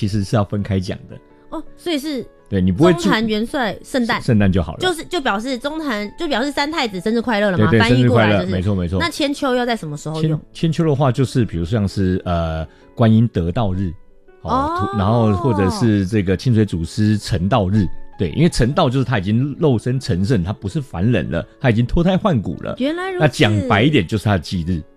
其实是要分开讲的哦，所以是对，你不会中坛元帅圣诞就好了， 就表示中坛就表示三太子生日快乐了嘛？ 对对， 翻译过来就是没错没错。 那千秋要在什么时候用？ 千秋的话，就是比如像是观音得道日然后或者是这个清水祖师成道日。对，因为成道就是他已经肉身成圣，他不是凡人了，他已经脱胎换骨了。 原来如此。 那讲白一点就是他的忌日。